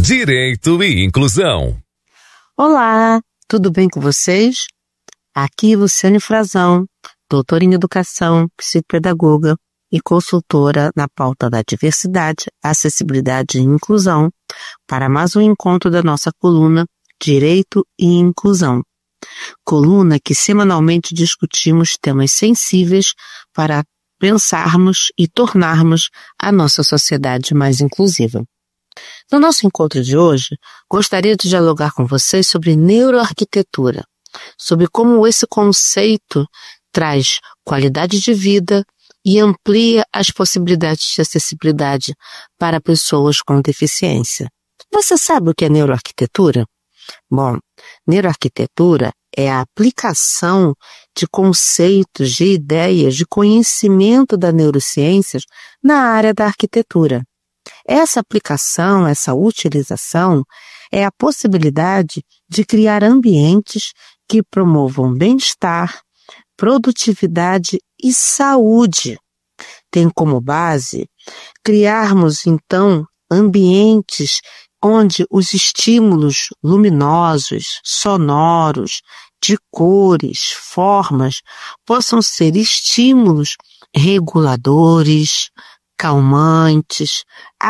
Direito e Inclusão. Olá, tudo bem com vocês? Aqui Luciane Frazão, doutora em Educação, psicopedagoga e consultora na pauta da diversidade, acessibilidade e inclusão, para mais um encontro da nossa coluna Direito e Inclusão. Coluna que semanalmente discutimos temas sensíveis para pensarmos e tornarmos a nossa sociedade mais inclusiva. No nosso encontro de hoje, gostaria de dialogar com vocês sobre neuroarquitetura, sobre como esse conceito traz qualidade de vida e amplia as possibilidades de acessibilidade para pessoas com deficiência. Você sabe o que é neuroarquitetura? Bom, neuroarquitetura é a aplicação de conceitos, de ideias, de conhecimento das neurociências na área da arquitetura. Essa aplicação, essa utilização, é a possibilidade de criar ambientes que promovam bem-estar, produtividade e saúde. Tem como base criarmos, então, ambientes onde os estímulos luminosos, sonoros, de cores, formas, possam ser estímulos reguladores, calmantes,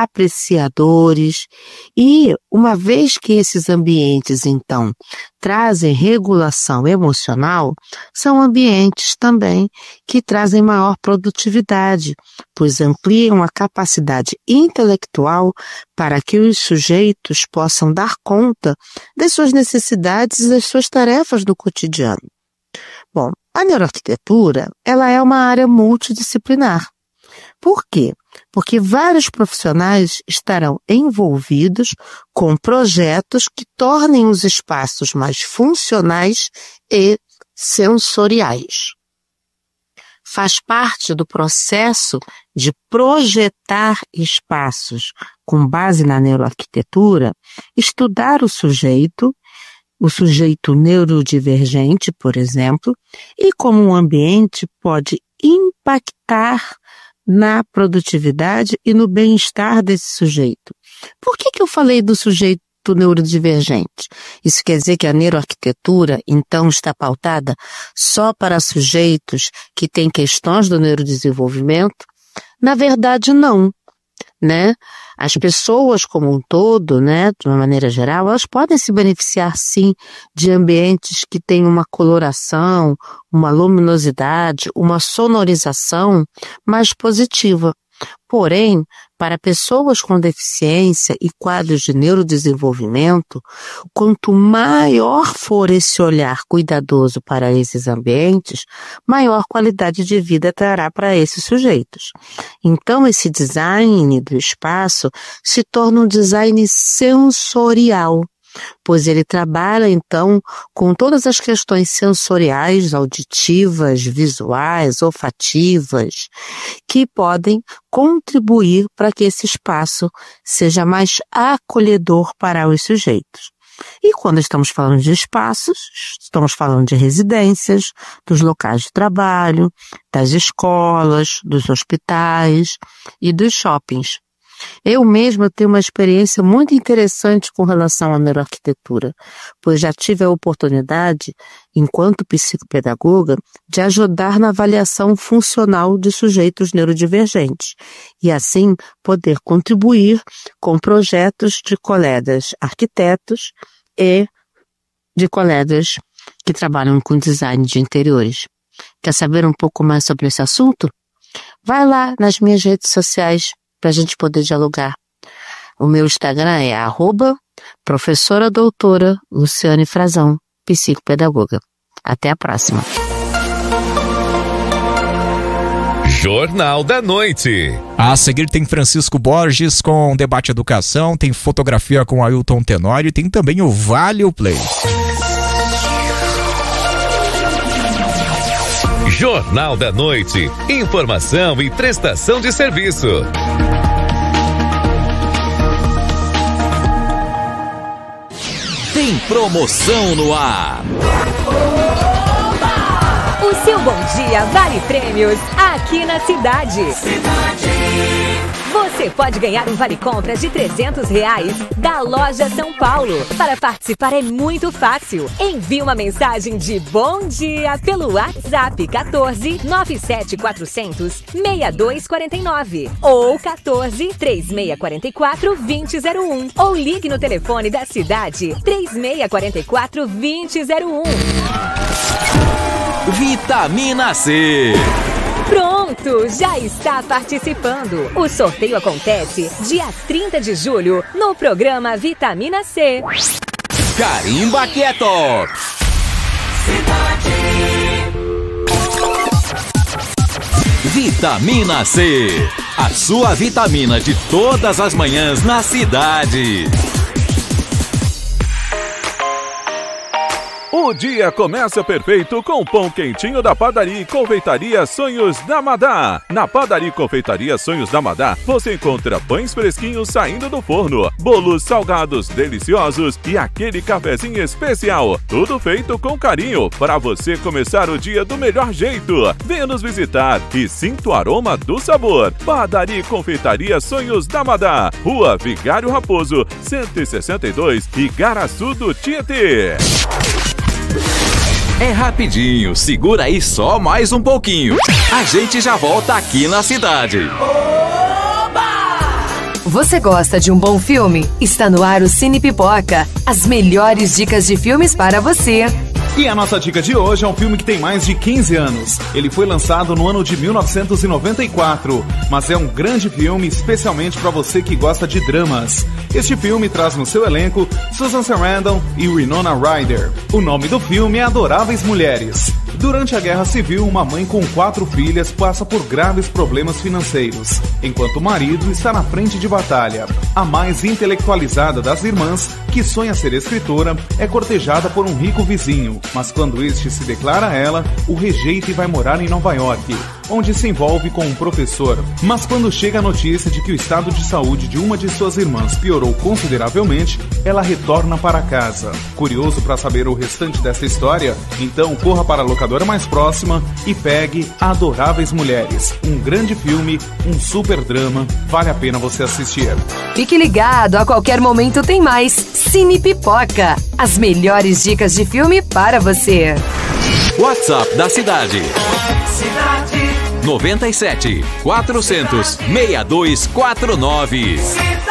apreciadores e, uma vez que esses ambientes, então, trazem regulação emocional, são ambientes também que trazem maior produtividade, pois ampliam a capacidade intelectual para que os sujeitos possam dar conta das suas necessidades e das suas tarefas do cotidiano. Bom, a neuroarquitetura, ela é uma área multidisciplinar. Por quê? Porque vários profissionais estarão envolvidos com projetos que tornem os espaços mais funcionais e sensoriais. Faz parte do processo de projetar espaços com base na neuroarquitetura, estudar o sujeito neurodivergente, por exemplo, e como um ambiente pode impactar na produtividade e no bem-estar desse sujeito. Por que eu falei do sujeito neurodivergente? Isso quer dizer que a neuroarquitetura, então, está pautada só para sujeitos que têm questões do neurodesenvolvimento? Na verdade, não, né? As pessoas como um todo, né, de uma maneira geral, elas podem se beneficiar sim de ambientes que têm uma coloração, uma luminosidade, uma sonorização mais positiva. Porém, para pessoas com deficiência e quadros de neurodesenvolvimento, quanto maior for esse olhar cuidadoso para esses ambientes, maior qualidade de vida trará para esses sujeitos. Então, esse design do espaço se torna um design sensorial, pois ele trabalha, então, com todas as questões sensoriais, auditivas, visuais, olfativas, que podem contribuir para que esse espaço seja mais acolhedor para os sujeitos. E quando estamos falando de espaços, estamos falando de residências, dos locais de trabalho, das escolas, dos hospitais e dos shoppings. Eu mesma tenho uma experiência muito interessante com relação à neuroarquitetura, pois já tive a oportunidade, enquanto psicopedagoga, de ajudar na avaliação funcional de sujeitos neurodivergentes e, assim, poder contribuir com projetos de colegas arquitetos e de colegas que trabalham com design de interiores. Quer saber um pouco mais sobre esse assunto? Vai lá nas minhas redes sociais para a gente poder dialogar. O meu Instagram é @professora doutora Luciane Frazão, psicopedagoga. Até a próxima. Jornal da Noite. A seguir tem Francisco Borges com Debate Educação, tem fotografia com Ailton Tenório e tem também o Vale o Play. Jornal da Noite. Informação e prestação de serviço. Tem promoção no ar. O seu bom dia vale prêmios aqui na cidade. Você você pode ganhar um vale-compras de R$300 da Loja São Paulo. Para participar é muito fácil. Envie uma mensagem de bom dia pelo WhatsApp 14 97400 6249 ou 14 3644 2001 ou ligue no telefone da cidade 3644 2001. Vitamina C. Pronto, já está participando. O sorteio acontece dia 30 de julho no programa Vitamina C. Carimba que é top. Vitamina C. A sua vitamina de todas as manhãs na cidade. O dia começa perfeito com o pão quentinho da Padaria e Confeitaria Sonhos da Madá. Na Padaria e Confeitaria Sonhos da Madá, você encontra pães fresquinhos saindo do forno, bolos salgados deliciosos e aquele cafezinho especial. Tudo feito com carinho para você começar o dia do melhor jeito. Venha nos visitar e sinta o aroma do sabor. Padaria e Confeitaria Sonhos da Madá, Rua Vigário Raposo, 162, Igaraçu do Tietê. É rapidinho, segura aí só mais um pouquinho. A gente já volta aqui na cidade. Você gosta de um bom filme? Está no ar o Cine Pipoca. As melhores dicas de filmes para você. E a nossa dica de hoje é um filme que tem mais de 15 anos. Ele foi lançado no ano de 1994, mas é um grande filme especialmente para você que gosta de dramas. Este filme traz no seu elenco Susan Sarandon e Winona Ryder. O nome do filme é Adoráveis Mulheres. Durante a Guerra Civil, uma mãe com 4 filhas passa por graves problemas financeiros, enquanto o marido está na frente de batalha. A mais intelectualizada das irmãs, que sonha ser escritora, é cortejada por um rico vizinho, mas quando este se declara a ela, o rejeita e vai morar em Nova York, onde se envolve com um professor. Mas quando chega a notícia de que o estado de saúde de uma de suas irmãs piorou consideravelmente, ela retorna para casa. Curioso para saber o restante dessa história? Então corra para a locadora mais próxima e pegue Adoráveis Mulheres. Um grande filme, um super drama, vale a pena você assistir. Fique ligado, a qualquer momento tem mais Cine Pipoca. As melhores dicas de filme para você. WhatsApp da cidade. 97 400 6249.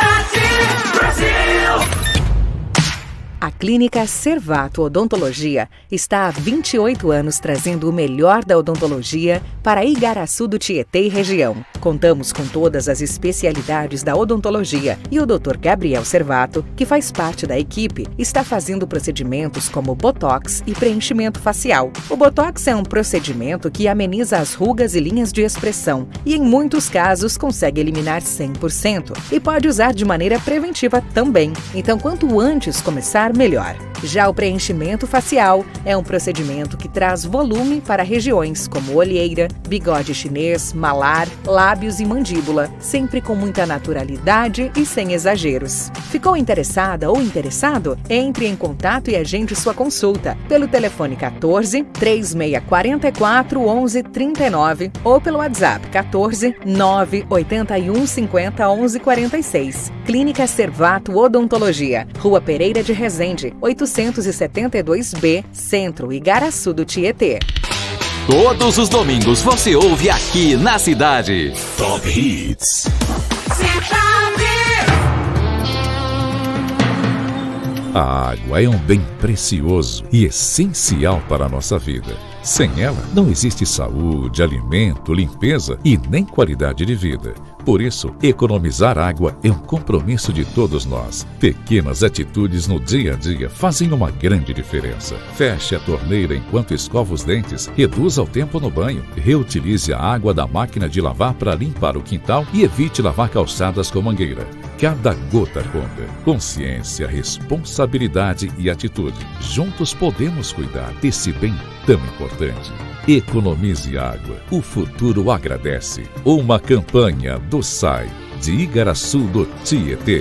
A Clínica Servato Odontologia está há 28 anos trazendo o melhor da odontologia para Igaraçu do Tietê e região. Contamos com todas as especialidades da odontologia e o Dr. Gabriel Servato, que faz parte da equipe, está fazendo procedimentos como Botox e preenchimento facial. O Botox é um procedimento que ameniza as rugas e linhas de expressão e, em muitos casos, consegue eliminar 100% e pode usar de maneira preventiva também. Então, quanto antes começar, melhor. Já o preenchimento facial é um procedimento que traz volume para regiões como olheira, bigode chinês, malar, lábios e mandíbula, sempre com muita naturalidade e sem exageros. Ficou interessada ou interessado? Entre em contato e agende sua consulta pelo telefone 14 3644 1139 ou pelo WhatsApp 14 981 50 1146. Clínica Servato Odontologia, Rua Pereira de Resende, 872B, Centro, Igaraçu do Tietê. Todos os domingos você ouve aqui na cidade. Top Hits. A água é um bem precioso e essencial para a nossa vida. Sem ela, não existe saúde, alimento, limpeza e nem qualidade de vida. Por isso, economizar água é um compromisso de todos nós. Pequenas atitudes no dia a dia fazem uma grande diferença. Feche a torneira enquanto escova os dentes, reduza o tempo no banho, reutilize a água da máquina de lavar para limpar o quintal e evite lavar calçadas com mangueira. Cada gota conta. Consciência, responsabilidade e atitude. Juntos podemos cuidar desse bem tão importante. Economize água. O futuro agradece. Uma campanha do SAI de Igaraçu do Tietê.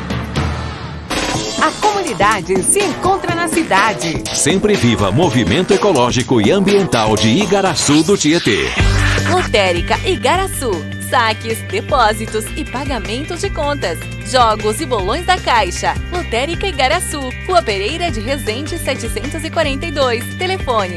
A comunidade se encontra na cidade. Sempre viva Movimento Ecológico e Ambiental de Igaraçu do Tietê. Lotérica Igaraçu. saques, depósitos e pagamentos de contas, jogos e bolões da Caixa. Lotérica Igaraçu, Rua Pereira de Resende 742, telefone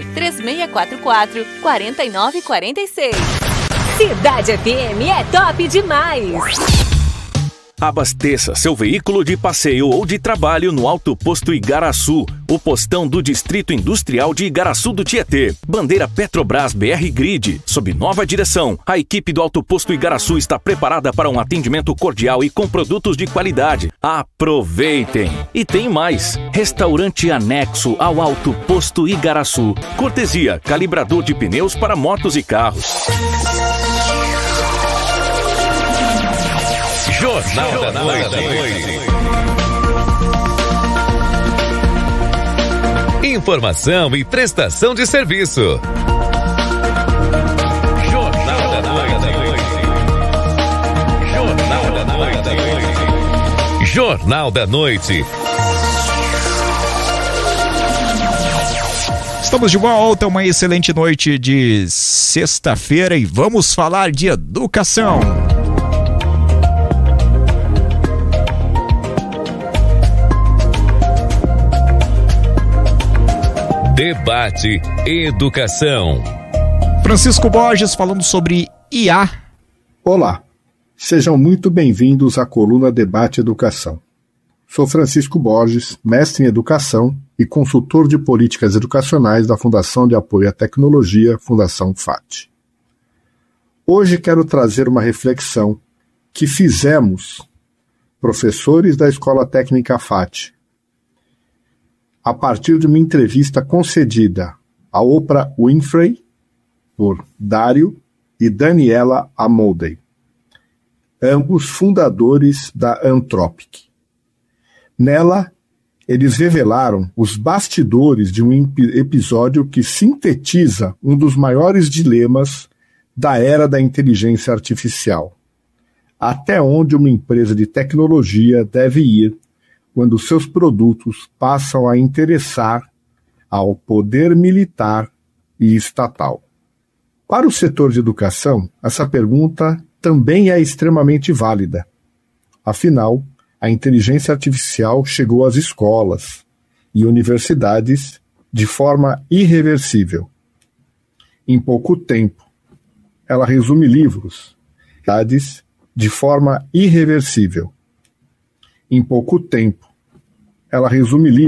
3644-4946. Cidade FM é top demais! Abasteça seu veículo de passeio ou de trabalho no Alto Posto Igaraçu, o postão do Distrito Industrial de Igaraçu do Tietê. Bandeira Petrobras BR Grid. Sob nova direção, a equipe do Alto Posto Igaraçu está preparada para um atendimento cordial e com produtos de qualidade. Aproveitem! E tem mais! Restaurante anexo ao Alto Posto Igaraçu. Cortesia, calibrador de pneus para motos e carros. Jornal da Noite. Informação e prestação de serviço. Jornal da Noite. Jornal da Noite. Jornal da Noite. Estamos de volta, uma excelente noite de sexta-feira e vamos falar de educação. Debate Educação. Francisco Borges falando sobre IA. Olá, sejam muito bem-vindos à coluna Debate Educação. Sou Francisco Borges, mestre em Educação e consultor de políticas educacionais da Fundação de Apoio à Tecnologia, Fundação FAT. Hoje quero trazer uma reflexão que fizemos, professores da Escola Técnica FAT, a partir de uma entrevista concedida a Oprah Winfrey, por Dário e Daniela Amoldei, ambos fundadores da Anthropic. Nela, eles revelaram os bastidores de um episódio que sintetiza um dos maiores dilemas da era da inteligência artificial. Até onde uma empresa de tecnologia deve ir quando seus produtos passam a interessar ao poder militar e estatal. Para o setor de educação, essa pergunta também é extremamente válida. Afinal, a inteligência artificial chegou às escolas e universidades de forma irreversível. Em pouco tempo, ela resume livros, de forma irreversível. Em pouco tempo, ela resume livros